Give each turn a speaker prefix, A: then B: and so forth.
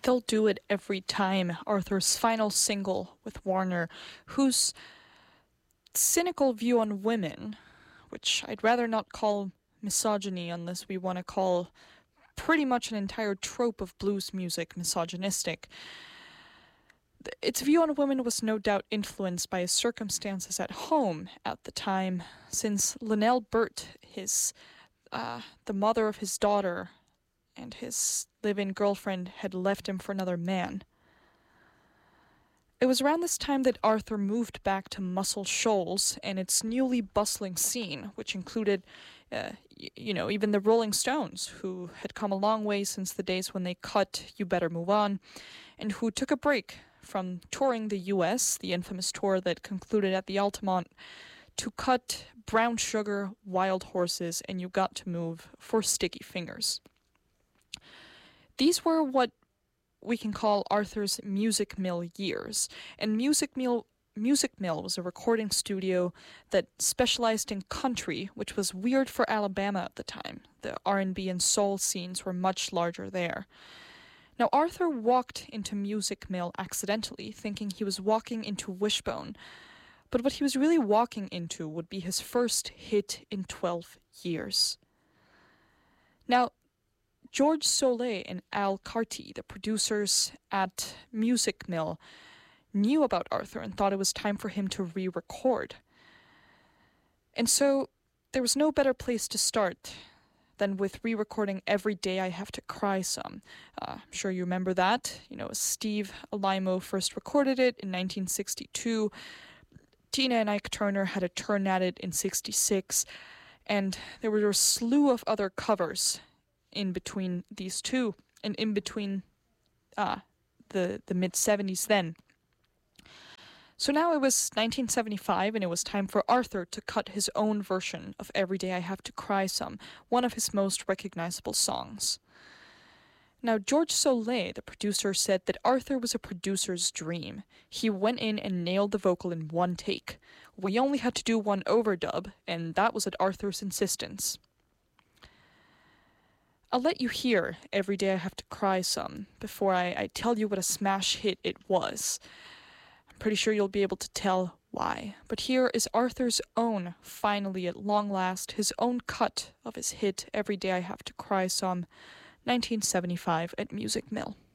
A: They'll Do It Every Time, Arthur's final single with Warner, whose cynical view on women, which I'd rather not call misogyny unless we want to call pretty much an entire trope of blues music misogynistic. Its view on women was no doubt influenced by his circumstances at home at the time, since Linnell Burt, the mother of his daughter, and his live-in girlfriend had left him for another man. It was around this time that Arthur moved back to Muscle Shoals and its newly bustling scene, which included, even the Rolling Stones, who had come a long way since the days when they cut You Better Move On, and who took a break from touring the US, the infamous tour that concluded at the Altamont, to cut Brown Sugar, Wild Horses, and You Got to Move for Sticky Fingers. These were what we can call Arthur's Music Mill years, and Music Mill was a recording studio that specialized in country, which was weird for Alabama at the time. The R&B and soul scenes were much larger there. Now, Arthur walked into Music Mill accidentally, thinking he was walking into Wishbone, but what he was really walking into would be his first hit in 12 years. Now, George Soleil and Al Carty, the producers at Music Mill, knew about Arthur and thought it was time for him to re-record. And so there was no better place to start than with re-recording Every Day I Have to Cry Some. I'm sure you remember that. Steve Alaimo first recorded it in 1962. Tina and Ike Turner had a turn at it in 66, and there were a slew of other covers in between these two, and in between the mid-70s then. So now it was 1975, and it was time for Arthur to cut his own version of Every Day I Have to Cry Some, one of his most recognizable songs. Now, George Soleil, the producer, said that Arthur was a producer's dream. He went in and nailed the vocal in one take. We only had to do one overdub, and that was at Arthur's insistence. I'll let you hear Every Day I Have to Cry Some before I tell you what a smash hit it was. I'm pretty sure you'll be able to tell why. But here is Arthur's own, finally at long last, his own cut of his hit Every Day I Have to Cry Some, 1975 at Music Mill.